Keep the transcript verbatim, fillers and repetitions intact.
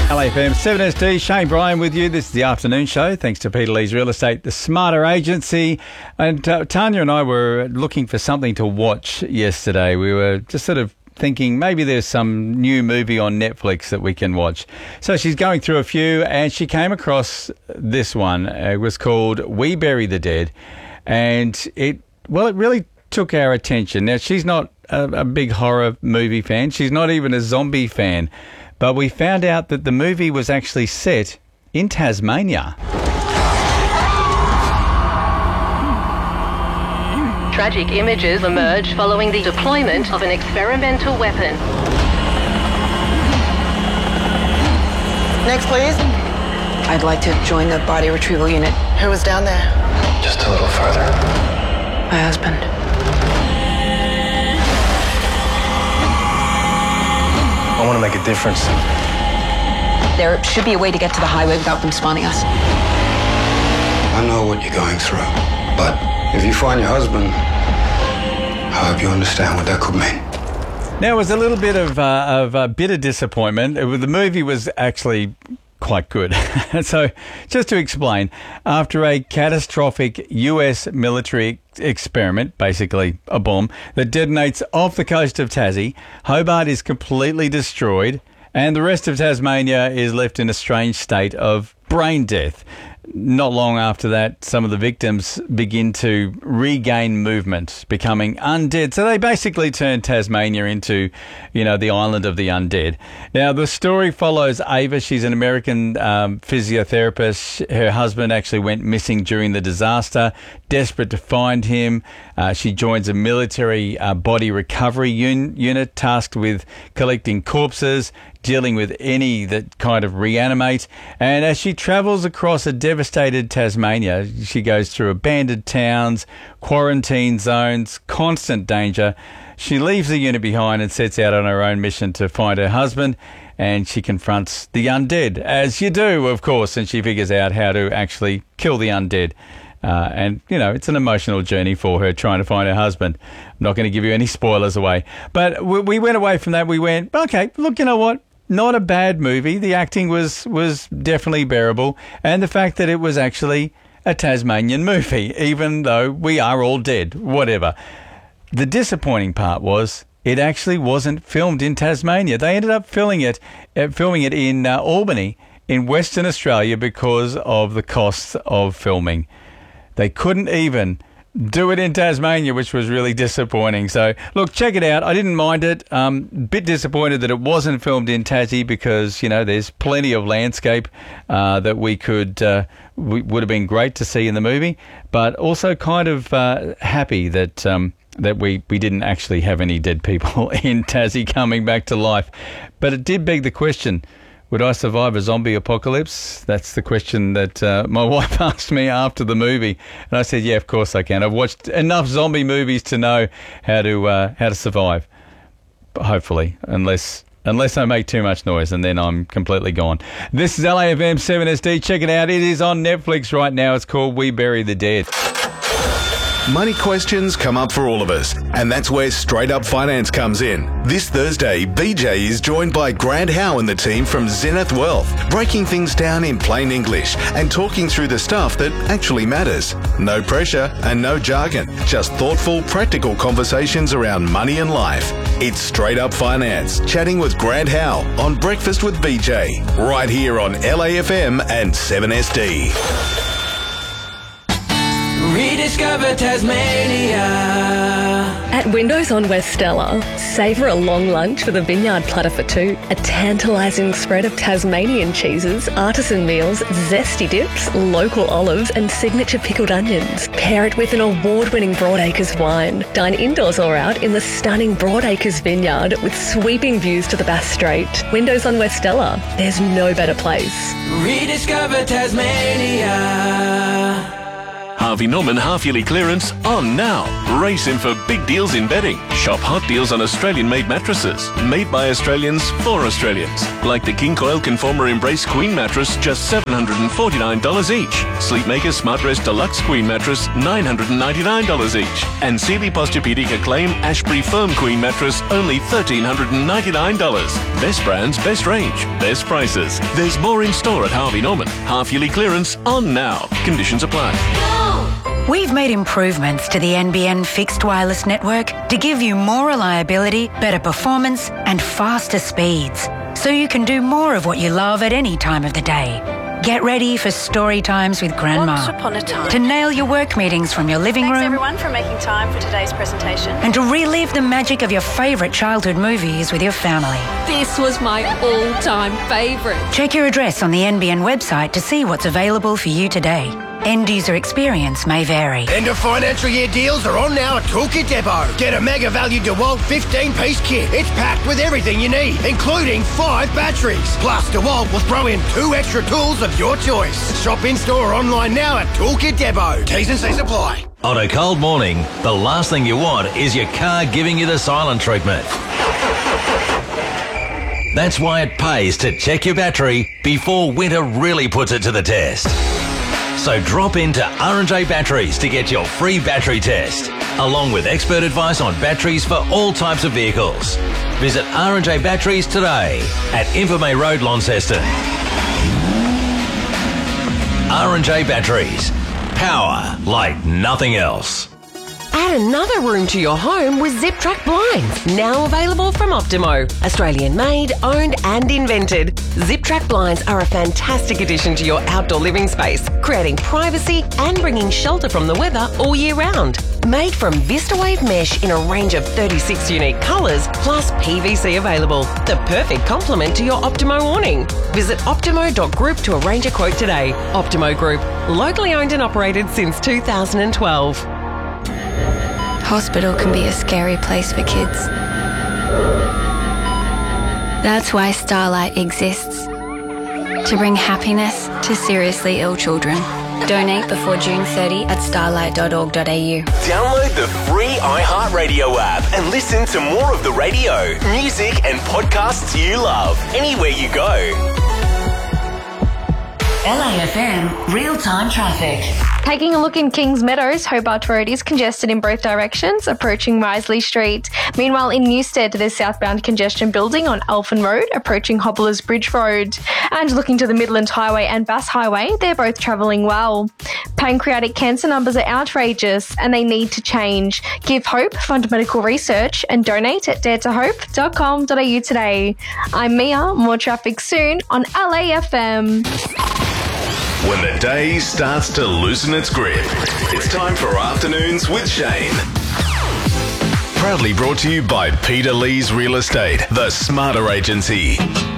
L A F M seven S D, Shane Bryan with you. This is the afternoon show, thanks to Peter Lee's Real Estate, the Smarter Agency. And uh, Tanya and I were looking for something to watch yesterday. We were just sort of thinking maybe there's some new movie on Netflix that we can watch. So she's going through a few and she came across this one. It was called We Bury the Dead. And it, well, it really took our attention. Now, she's not a, a big horror movie fan. She's not even a zombie fan. But we found out that the movie was actually set in Tasmania. Tragic images emerge following the deployment of an experimental weapon. Next, please. I'd like to join the body retrieval unit. Who was down there? Just a little further. My husband. I want to make a difference. There should be a way to get to the highway without them spawning us. I know what you're going through, but if you find your husband, I hope you understand what that could mean. Now, it was a little bit of, uh, of uh, bitter disappointment. It was, the movie was actually quite good. So, just to explain, after a catastrophic U S military experiment, basically a bomb, that detonates off the coast of Tassie, Hobart is completely destroyed and the rest of Tasmania is left in a strange state of brain death. Not long after that, some of the victims begin to regain movement, becoming undead. So they basically turn Tasmania into, you know, the island of the undead. Now, the story follows Ava. She's an American um, physiotherapist. Her husband actually went missing during the disaster. Desperate to find him, uh, she joins a military uh, body recovery un- unit tasked with collecting corpses, dealing with any that kind of reanimate. And as she travels across a devastated Tasmania, she goes through abandoned towns, quarantine zones, constant danger. She leaves the unit behind and sets out on her own mission to find her husband. And she confronts the undead, as you do, of course, and she figures out how to actually kill the undead. Uh, and, you know, it's an emotional journey for her trying to find her husband. I'm not going to give you any spoilers away. But we, we went away from that. We went, okay, look, you know what? Not a bad movie. The acting was, was definitely bearable. And the fact that it was actually a Tasmanian movie, even though we are all dead, whatever. The disappointing part was it actually wasn't filmed in Tasmania. They ended up filming it, uh, filming it in uh, Albany in Western Australia because of the costs of filming. They couldn't even do it in Tasmania, which was really disappointing. So, look, check it out. I didn't mind it. Um, bit disappointed that it wasn't filmed in Tassie because, you know, there's plenty of landscape uh, that we could, uh, we, would have been great to see in the movie, but also kind of uh, happy that um, that we, we didn't actually have any dead people in Tassie coming back to life. But it did beg the question, would I survive a zombie apocalypse? That's the question that uh, my wife asked me after the movie. And I said, yeah, of course I can. I've watched enough zombie movies to know how to uh, how to survive. But hopefully, unless unless I make too much noise, and then I'm completely gone. This is L A F M seven S D. Check it out. It is on Netflix right now. It's called We Bury the Dead. Money questions come up for all of us, and that's where Straight Up Finance comes in. This Thursday, B J is joined by Grant Howe and the team from Zenith Wealth, breaking things down in plain English and talking through the stuff that actually matters. No pressure and no jargon, just thoughtful, practical conversations around money and life. It's Straight Up Finance, chatting with Grant Howe on Breakfast with B J, right here on L A F M and seven S D. Rediscover Tasmania. At Windows on West Stella, savour a long lunch with a vineyard platter for two, a tantalising spread of Tasmanian cheeses, artisan meals, zesty dips, local olives and signature pickled onions. Pair it with an award-winning Broadacres wine. Dine indoors or out in the stunning Broadacres vineyard with sweeping views to the Bass Strait. Windows on West Stella, there's no better place. Rediscover Tasmania. Harvey Norman half-yearly clearance on now. Race in for big deals in bedding. Shop hot deals on Australian-made mattresses. Made by Australians for Australians. Like the King Coil Conformer Embrace Queen mattress, just seven hundred forty-nine dollars each. Sleepmaker Smart Rest Deluxe Queen mattress, nine hundred ninety-nine dollars each. And Sealy Posturepedic Acclaim Ashbury Firm Queen mattress, only one thousand three hundred ninety-nine dollars. Best brands, best range, best prices. There's more in store at Harvey Norman. Half-yearly clearance on now. Conditions apply. We've made improvements to the N B N fixed wireless network to give you more reliability, better performance and faster speeds, so you can do more of what you love at any time of the day. Get ready for story times with Grandma. Once upon a time. To nail your work meetings from your living Thanks room. everyone for making time for today's presentation. And to relive the magic of your favourite childhood movies with your family. This was my all-time favourite. Check your address on the N B N website to see what's available for you today. End user experience may vary. End of financial year deals are on now at Toolkit Depot. Get a mega value DeWalt fifteen piece kit. It's packed with everything you need, including five batteries. Plus, DeWalt will throw in two extra tools of your choice. Shop in store or online now at Toolkit Depot. T's and C's apply. On a cold morning, the last thing you want is your car giving you the silent treatment. That's why it pays to check your battery before winter really puts it to the test. So drop into R and J Batteries to get your free battery test, along with expert advice on batteries for all types of vehicles. Visit R and J Batteries today at Invermay Road, Launceston. R and J Batteries. Power like nothing else. Add another room to your home with Zip Track blinds, now available from Optimo. Australian made, owned and invented. Zip Track blinds are a fantastic addition to your outdoor living space, creating privacy and bringing shelter from the weather all year round. Made from VistaWave mesh in a range of thirty-six unique colours, plus P V C available. The perfect complement to your Optimo awning. Visit optimo dot group to arrange a quote today. Optimo Group, locally owned and operated since two thousand twelve. Hospital can be a scary place for kids. That's why Starlight exists. To bring happiness to seriously ill children. Donate before June thirtieth at starlight dot org dot a u. Download the free iHeartRadio app and listen to more of the radio, music and podcasts you love anywhere you go. L A F M real-time traffic. Taking a look in Kings Meadows, Hobart Road is congested in both directions, approaching Risley Street. Meanwhile, in Newstead, there's southbound congestion building on Elfin Road, approaching Hobblers Bridge Road. And looking to the Midland Highway and Bass Highway, they're both travelling well. Pancreatic cancer numbers are outrageous and they need to change. Give hope, fund medical research and donate at dare to hope dot com dot a u today. I'm Mia, more traffic soon on L A F M. When the day starts to loosen its grip, it's time for Afternoons with Shane. Proudly brought to you by Peter Lee's Real Estate, the smarter agency.